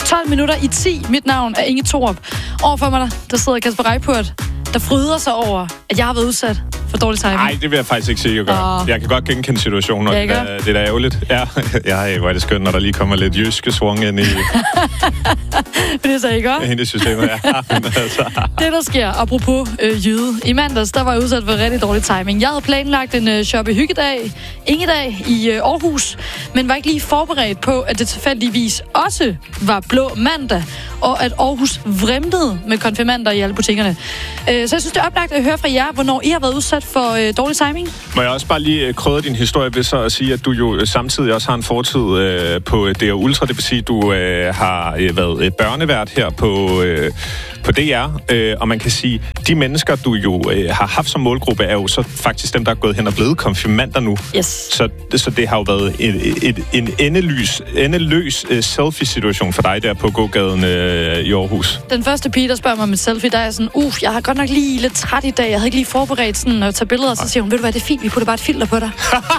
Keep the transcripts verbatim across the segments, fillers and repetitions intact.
tolv minutter i ti. Mit navn er Inge Thorup. Overfor mig, der sidder Kasper Reippurt, der fryder sig over, at jeg har været udsat for dårlig timing. Nej, det vil jeg faktisk ikke sige, at jeg gør. Oh. Jeg kan godt genkende situationen, og ja, det, er, det er da ærgerligt. Ja, ja, hvor er det skønt, når der lige kommer lidt jyske svung ind i... det er så ikke godt. Ind i systemet, ja. altså. Det, der sker, apropos øh, jyde. I mandags, der var jeg udsat for rigtig dårlig timing. Jeg havde planlagt en øh, shoppe-hyggedag, Ingedag, i øh, Aarhus, men var ikke lige forberedt på, at det tilfældigvis også var blå mandag, og at Aarhus vrimtede med konfirmander i alle butikkerne. Øh, så jeg synes, det er oplagt at høre fra jer, hvornår I har været udsat for øh, dårlig timing. Må jeg også bare lige krydre din historie ved så at sige, at du jo samtidig også har en fortid øh, på D R Ultra. Det vil sige, at du øh, har øh, været et børnevært her på, øh, på D R. Øh, og man kan sige, de mennesker, du jo øh, har haft som målgruppe, er jo så faktisk dem, der er gået hen og blevet konfirmander nu. Yes. Så, så det har jo været et, et, en endeløs, endeløs øh, selfie-situation for dig der på gågaden øh, i Aarhus. Den første pige, der spørger mig om et selfie, der er sådan, uff, jeg har godt nok lige lidt træt i dag. Jeg havde ikke lige forberedt sådan at tage billeder, og så siger hun, ved du hvad, det er fint, vi putter bare et filter på dig.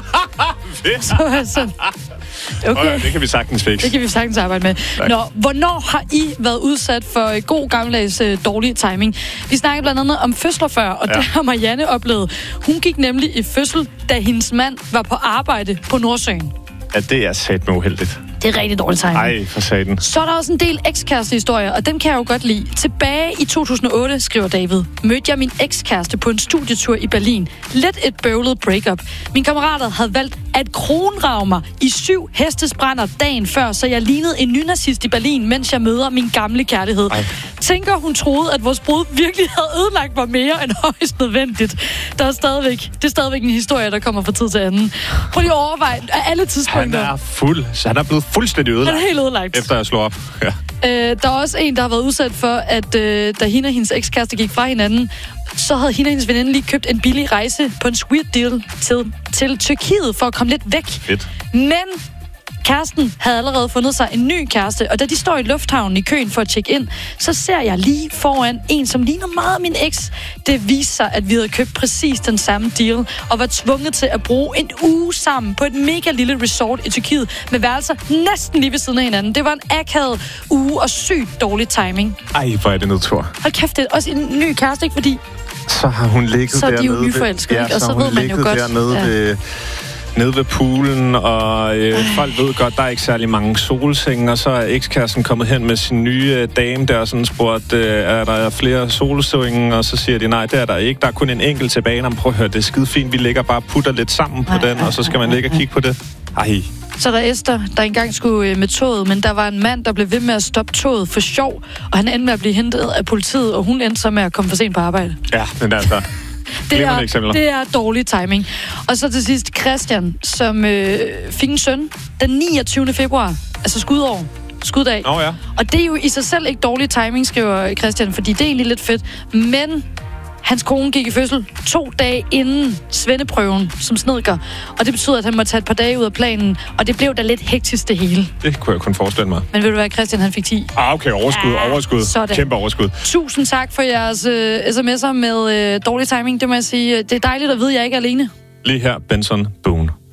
så er sådan, okay. Okay, det kan vi sagtens fikse. Det kan vi sagtens arbejde med. Tak. Nå, hvornår har I været udsat for god gammeldags uh, dårlig timing? Vi snakkede blandt andet om fødsler før, og ja. Det har Marianne oplevet. Hun gik nemlig i fødsel, da hendes mand var på arbejde på Nordsøen. Ja, det er satme uheldigt. Det er rigtig dårlig timing. Ej, for satan. Så er der også en del ekskæreste-historier, og dem kan jeg jo godt lide. Tilbage i to tusind og otte, skriver David, mødte jeg min ekskæreste på en studietur i Berlin. Lidt et bøvlet breakup. Mine kammerater havde valgt at kronrage mig i syv hestesbrænder dagen før, så jeg lignede en nynazist i Berlin, mens jeg møder min gamle kærlighed. Ej. Tænker, hun troede, at vores brud virkelig havde ødelagt mig mere end højst nødvendigt. Der er stadigvæk, det er stadigvæk en historie, der kommer fra tid til anden. Prøv lige at overveje af alle tidspunkter. Han er fuld, så han er blevet fuldstændig ødelagt. Han er helt ødelagt. Efter jeg slår op. Ja. Øh, der er også en, der har været udsat for, at øh, da hende og hendes ekskæreste gik fra hinanden, så havde hende og hendes veninde lige købt en billig rejse på en sweet deal til, til Tyrkiet for at komme lidt væk. Fedt. Men kæresten havde allerede fundet sig en ny kæreste, og da de står i lufthavnen i køen for at tjekke ind, så ser jeg lige foran en, som ligner meget min eks. Det viser sig, at vi havde købt præcis den samme deal, og var tvunget til at bruge en uge sammen på et mega lille resort i Tyrkiet, med værelser næsten lige ved siden af hinanden. Det var en akavet uge og sygt dårlig timing. Ej, hvor er det nedtur. Hold kæft, det er også en ny kæreste, ikke? Fordi så har hun ligget så er de jo dernede. nyforelskede, Ja, og så, så ved man jo godt. Dernede ja. ved, nede ved poolen, og øh, folk ved godt, der er ikke særlig mange solsenge, og så er ekskæresten kommet hen med sin nye øh, dame der, og sådan spurgt, øh, er der flere solsenge, og så siger de, nej, det er der ikke. Der er kun en enkelt tilbage, og prøv at høre, det er skide fint, vi ligger bare og putter lidt sammen på ej, den, ej, og så skal man ligge og kigge på det. Ej. Så der er Esther, der engang skulle øh, med toget, men der var en mand, der blev ved med at stoppe toget for sjov, og han endte med at blive hentet af politiet, og hun endte så med at komme for sent på arbejde. Ja, den der der. Det er, det er dårlig timing. Og så til sidst Christian, som øh, fik en søn den niogtyvende februar, altså skudår, skuddag. Oh, ja. Og det er jo i sig selv ikke dårlig timing, skriver Christian, fordi det er egentlig lidt fedt. Men hans kone gik i fødsel to dage inden svendeprøven som snedker. Og det betyder, at han må tage et par dage ud af planen. Og det blev da lidt hektisk det hele. Det kunne jeg kun forestille mig. Men ved du hvad, Christian han fik ti. Ah, okay, overskud, ja, overskud. Sådan. Kæmpe overskud. Tusind tak for jeres øh, sms'er med øh, dårlig timing. Det må jeg sige. Det er dejligt at vide, at jeg ikke er alene. Lige her, Benson Boone.